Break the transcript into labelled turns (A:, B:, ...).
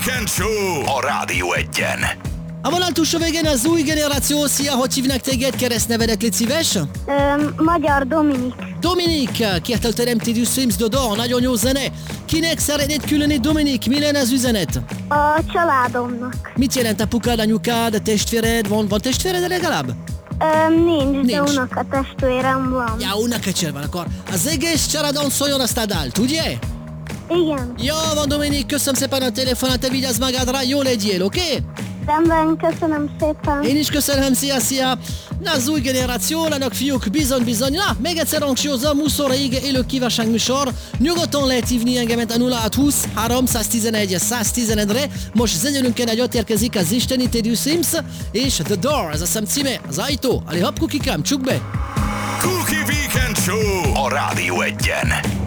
A: Weekend Show a Rádió Egyen.
B: A vonal túlsó végén az új generáció. Szia, hogy hívnak téged? Keresztnevedet, légy szíves?
C: Magyar Dominik.
B: Dominik, kiáltal teremti du Sims Dodo, nagyon jó zene. Kinek szeretnéd küldeni, Dominik? Mi lenne az üzenet?
C: A családomnak.
B: Mit jelent apukád, anyukád, a testvéred? Van testvéred legalább?
C: Nincs, de
B: Nincs.
C: unokatestvérem van.
B: Ja, unokacsér van, akkor az egész családon szóljon azt a dalt, ugye?
C: Igen.
B: Jó van, Dominik, köszönöm szépen a telefonát, te vigyázz magadra, jó legyél, oké?
C: Rendben, köszönöm szépen.
B: Én is köszönöm, szia! Na, az új generációnak fiúk, bizony. Na, még egyszer hangsúlyozom, 20 óra élő kívánság műsor. Nyugodtan lehet hívni engemet a 0620 311 111-re. Most zenélünk egy ott érkezik az istenítő du Sims, és The Door, ez a szem címe, az ajtó. Ali hopp, kukikám, csuk be!
A: Cookie Weekend Show a Rádió Egyen.